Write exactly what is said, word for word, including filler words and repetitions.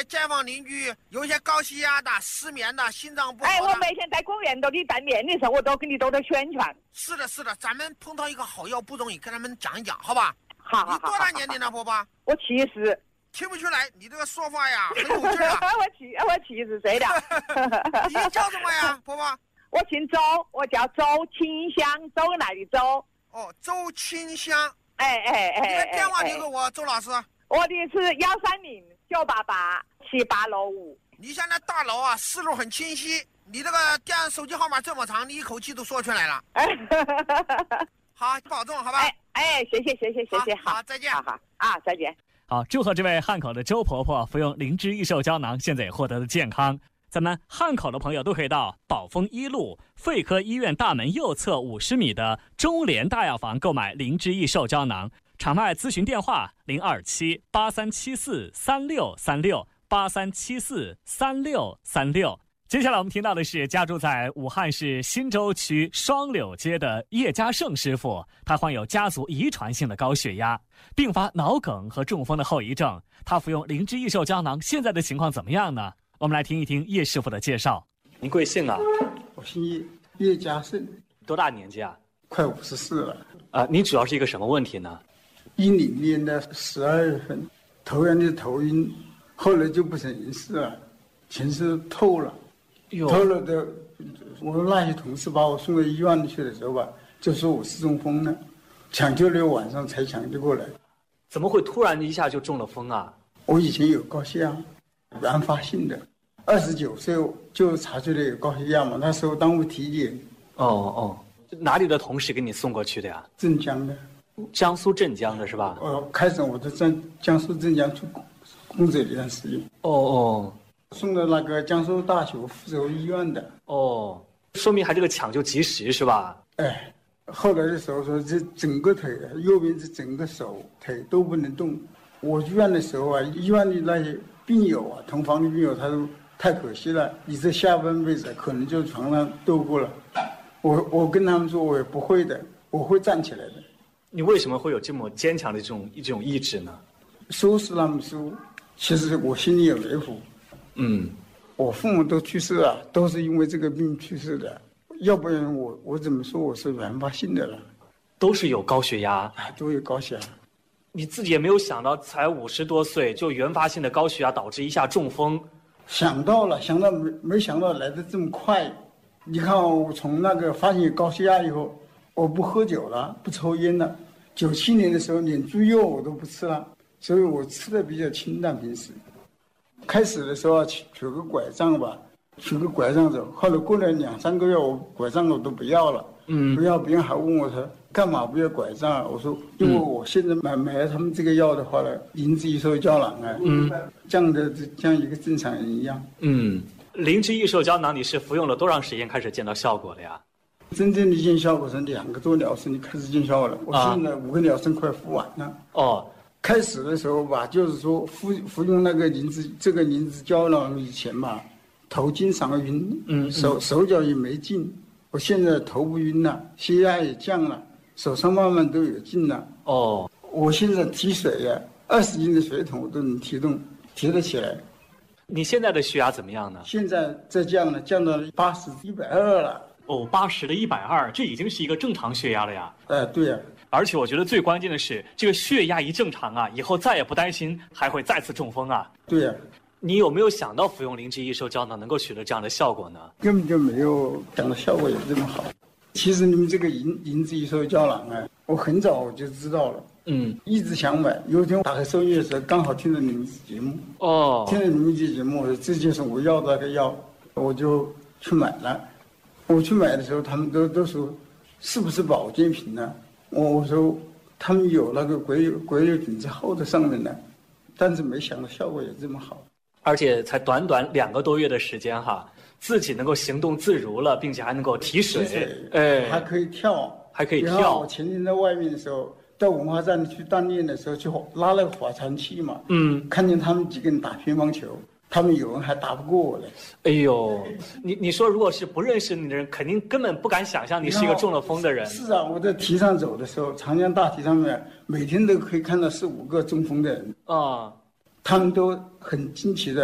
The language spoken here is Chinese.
街坊邻居有些高血压的、失眠的、心脏不好的。 哎，我每天在公园都给当面的时候，我都跟你都在宣传。 是的，是的，咱们碰到一个好药不容易，跟他们讲一讲，好吧？ 好好好。 你多大年龄了，婆婆？ 我七十。 听不出来，你这个说话呀很有劲啊。 我七我七十岁了。 你叫什么呀，婆婆？ 我姓周，我叫周清香，周来的周。 哦，周清香。 哎哎哎。 你的电话留给我，周老师。 我的是幺三零九八八七八六五。 你现在大脑啊，思路很清晰。你这个电手机号码这么长，你一口气都说出来了。好，保重，好吧？ 哎哎，谢谢谢谢谢谢， 好，好再见， 好好啊，再见。 好，祝贺这位汉口的周婆婆服用灵芝益寿胶囊，现在也获得了健康。咱们汉口的朋友都可以到宝丰一路肺科医院大门右侧五十米的中联大药房购买灵芝益寿胶囊。场外咨询电话零二七八三七四三六三六八三七四三六三六。接下来我们听到的是家住在武汉市新洲区双柳街的叶家胜师傅，他患有家族遗传性的高血压，并发脑梗和中风的后遗症。他服用灵芝益寿胶囊，现在的情况怎么样呢？我们来听一听叶师傅的介绍。您贵姓啊？ 我姓叶，叶家胜。 多大年纪啊？ 快五十四了。 啊，您主要是一个什么问题呢？ 一零年的十二月份，头上的头晕，后来就不省人事了，全是透了。透了的，我那些同事把我送到医院去的时候吧，就说我是中风了，抢救了晚上才抢救过来。 怎么会突然一下就中了风啊？ 我以前有高血压，原发性的，二十九岁就查出来有高血压嘛，那时候耽误体检。 哦哦，哪里的同事给你送过去的呀？ 镇江的。 江苏镇江的是吧？ 呃，开始我在江江苏镇江去工作一段时间。 哦哦。 送到那个江苏大学附属医院的。 哦，说明还这个抢救及时是吧？ 哎，后来的时候说这整个腿，右边这整个手腿都不能动。我去院的时候啊，医院的那些病友啊，同房的病友，他说太可惜了，你这下半辈子可能就床上度过了。我我跟他们说，我也不会的，我会站起来的。 你为什么会有这么坚强的这种一种意志呢？ 说是那么说，其实我心里有雷虎。 嗯， 我父母都去世了，都是因为这个病去世的，要不然我我怎么说我是原发性的了？ 都是有高血压啊，都有高血压。 你自己也没有想到，才五十多岁就原发性的高血压导致一下中风。 想到了，想到没没想到来得这么快。你看我从那个发现高血压以后，我不喝酒了，不抽烟了。九七年的时候连猪肉我都不吃了，所以我吃的比较清淡，平时。开始的时候取取个拐杖吧，取个拐杖走。后来过了两三个月，我拐杖我都不要了。嗯，不要，别人还问我说干嘛不要拐杖？我说因为我现在买买了他们这个药的话呢，灵芝益寿胶囊啊，嗯，这样的像一个正常人一样。 嗯，灵芝益寿胶囊你是服用了多长时间开始见到效果的呀？ 真正的见效果是两个多疗程就开始见效果了。我现在五个疗程快服完了。哦。开始的时候吧，就是说服服用那个灵芝这个灵芝胶囊以前吧，头经常晕，嗯，手手脚也没劲。我现在头不晕了，血压也降了，手上慢慢都有劲了。哦，我现在提水呀，二十斤的水桶我都能提动，提得起来。 你现在的血压怎么样呢？ 现在在降了，降到八十一百二了。 哦，八十的一百二，这已经是一个正常血压了呀。 哎，对呀。 而且我觉得最关键的是，这个血压一正常啊，以后再也不担心还会再次中风啊。 对呀。 你有没有想到服用灵芝益寿胶囊能够取得这样的效果呢？ 根本就没有想到效果有这么好。其实你们这个灵灵芝益寿胶囊啊，我很早我就知道了。嗯，一直想买。有一天打开收音的时候，刚好听了你们节目。哦。听了你们这节目，我说这就是我要的那个药，我就去买了。我去买的时候，他们都都说是不是保健品呢？我说他们有那个国有国有品质号在上面呢，但是没想到效果也这么好。 而且才短短两个多月的时间哈，自己能够行动自如了，并且还能够提水， 提水哎，还可以跳， 还可以跳。 然后我前天在外面的时候，到文化站去锻炼的时候，就拉那个划船器嘛，嗯，看见他们几个人打乒乓球。他们有人还打不过我嘞！ 哎呦，你你说如果是不认识你的人，肯定根本不敢想象你是一个中了风的人。 是啊，我在堤上走的时候，长江大堤上面每天都可以看到四五个中风的人啊，他们都很惊奇的。